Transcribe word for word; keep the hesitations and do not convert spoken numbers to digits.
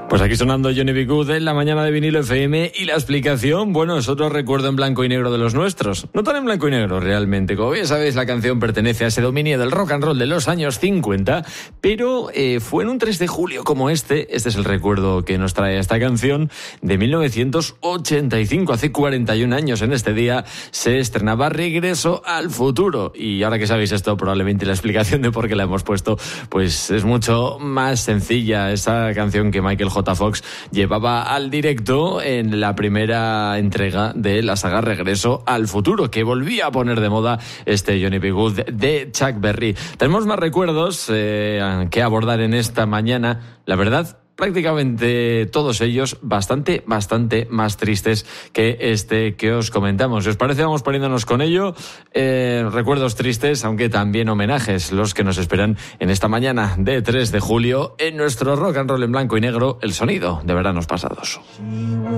Pues aquí sonando Johnny B. Good en la mañana de Vinilo F M, y la explicación, bueno, es otro recuerdo en blanco y negro de los nuestros. No tan en blanco y negro realmente. Como bien sabéis, la canción pertenece a ese dominio del rock and roll de los años cincuenta, pero eh, fue en un tres de julio como este, este es el recuerdo que nos trae esta canción, de mil novecientos ochenta y cinco, hace cuarenta y un años en este día, se estrenaba Regreso al Futuro. Y ahora que sabéis esto, probablemente la explicación de por qué la hemos puesto, pues es mucho más sencilla. Esa canción que Michael J. Fox llevaba al directo en la primera entrega de la saga Regreso al Futuro, que volvía a poner de moda este Johnny B. Good de Chuck Berry. Tenemos más recuerdos eh, que abordar en esta mañana. La verdad, prácticamente todos ellos bastante, bastante más tristes que este que os comentamos. Si os parece, vamos poniéndonos con ello. Eh, recuerdos tristes, aunque también homenajes, los que nos esperan en esta mañana de tres de julio en nuestro rock and roll en blanco y negro, el sonido de veranos pasados.